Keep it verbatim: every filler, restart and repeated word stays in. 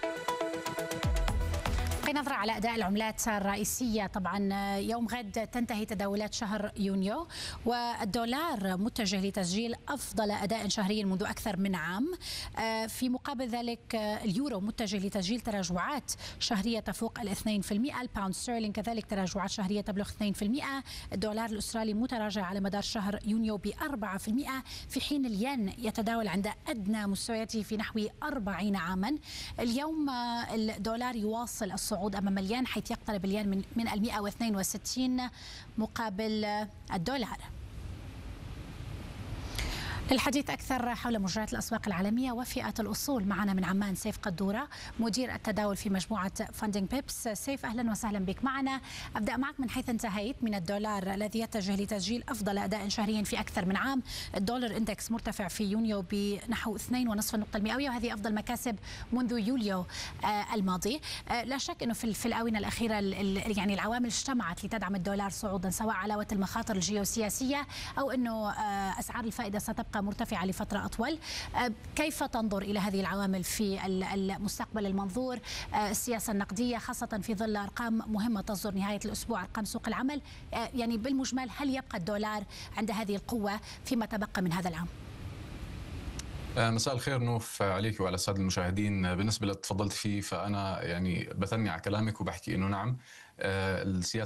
نظرة على أداء العملات الرئيسية. طبعا يوم غد تنتهي تداولات شهر يونيو، والدولار متجه لتسجيل أفضل أداء شهري منذ أكثر من عام. في مقابل ذلك اليورو متجه لتسجيل تراجعات شهرية تفوق الاثنين في المئة. الباوند ستيرلينج كذلك تراجعات شهرية تبلغ اثنين في المئة. الدولار الأسترالي متراجع على مدار شهر يونيو بأربعة في المئة، في حين الين يتداول عند أدنى مستوياته في نحو أربعين عاما. اليوم الدولار يواصل الصعود أمام الين، حيث يقترب الين من من المئة واثنين وستين مقابل الدولار. للحديث أكثر حول مجريات الأسواق العالمية وفئات الأصول، معنا من عمان سيف قدورة مدير التداول في مجموعة فاندينج بيبس. سيف، أهلا وسهلا بك معنا. أبدأ معك من حيث انتهيت من الدولار الذي يتجه لتسجيل أفضل أداء شهري في أكثر من عام. الدولار إندكس مرتفع في يونيو بنحو اثنين فاصلة خمسة النقطة المئوية، وهذه أفضل مكاسب منذ يوليو الماضي. لا شك أنه في الآونة الأخيرة يعني العوامل اجتمعت لتدعم الدولار صعودا، سواء علاوة المخاطر الجيوسياسية أو أنه أسعار الفائدة ستبقى مرتفعة لفترة أطول. كيف تنظر إلى هذه العوامل في المستقبل المنظور؟ السياسة النقدية خاصة في ظل أرقام مهمة تصدر نهاية الأسبوع، أرقام سوق العمل، يعني بالمجمل هل يبقى الدولار عند هذه القوة فيما تبقى من هذا العام؟ مساء الخير نوف عليك وعلى السادة المشاهدين. بالنسبة اللي تفضلت فيه، فأنا يعني بثني على كلامك وبحكي إنه نعم، السياسة